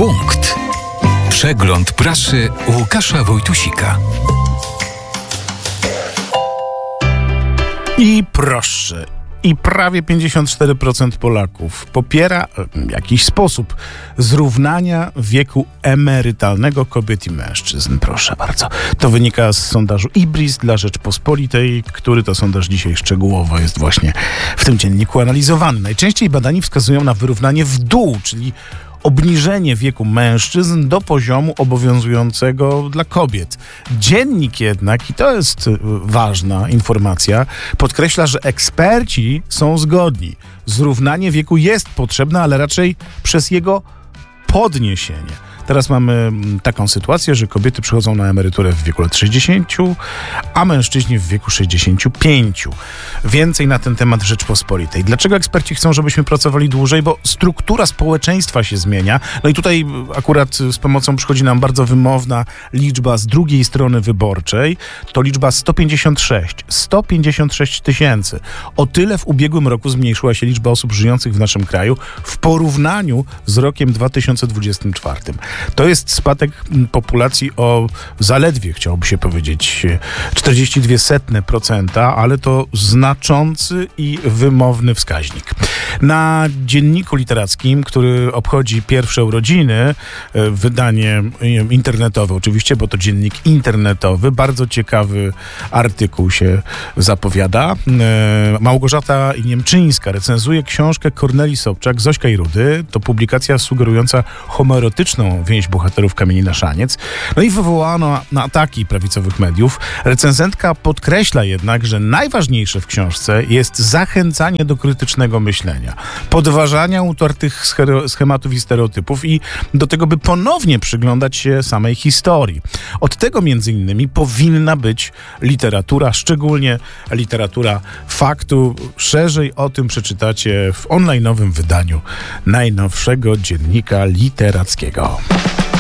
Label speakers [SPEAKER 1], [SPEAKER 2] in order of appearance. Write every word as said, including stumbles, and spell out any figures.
[SPEAKER 1] Punkt. Przegląd prasy Łukasza Wojtusika.
[SPEAKER 2] I proszę, i prawie pięćdziesiąt cztery procent Polaków popiera w jakiś sposób zrównania wieku emerytalnego kobiet i mężczyzn. Proszę bardzo. To wynika z sondażu IBRIS dla Rzeczpospolitej, który to sondaż dzisiaj szczegółowo jest właśnie w tym dzienniku analizowany. Najczęściej badani wskazują na wyrównanie w dół, czyli obniżenie wieku mężczyzn do poziomu obowiązującego dla kobiet. Dziennik jednak, i to jest ważna informacja, podkreśla, że eksperci są zgodni. Zrównanie wieku jest potrzebne, ale raczej przez jego podniesienie. Teraz mamy taką sytuację, że kobiety przychodzą na emeryturę w wieku lat sześćdziesięciu, a mężczyźni w wieku sześćdziesięciu pięciu. Więcej na ten temat w Rzeczpospolitej. Dlaczego eksperci chcą, żebyśmy pracowali dłużej? Bo struktura społeczeństwa się zmienia. No i tutaj akurat z pomocą przychodzi nam bardzo wymowna liczba z drugiej strony wyborczej. To liczba sto pięćdziesiąt sześć. sto pięćdziesiąt sześć tysięcy. O tyle w ubiegłym roku zmniejszyła się liczba osób żyjących w naszym kraju w porównaniu z rokiem dwa tysiące dwudziestym czwartym. To jest spadek populacji o zaledwie, chciałoby się powiedzieć, czterdzieści dwa procent, ale to znaczący i wymowny wskaźnik. Na dzienniku literackim, który obchodzi pierwsze urodziny, wydanie internetowe oczywiście, bo to dziennik internetowy, bardzo ciekawy artykuł się zapowiada. Małgorzata Niemczyńska recenzuje książkę Kornelii Sobczak Zośka i Rudy. To publikacja sugerująca homoerotyczną więź bohaterów Kamieni na Szaniec. No i wywołano na ataki prawicowych mediów. Recenzentka podkreśla jednak, że najważniejsze w książce jest zachęcanie do krytycznego myślenia, podważania utartych schematów i stereotypów i do tego, by ponownie przyglądać się samej historii. Od tego między innymi powinna być literatura, szczególnie literatura faktu. Szerzej o tym przeczytacie w online'owym wydaniu najnowszego dziennika literackiego.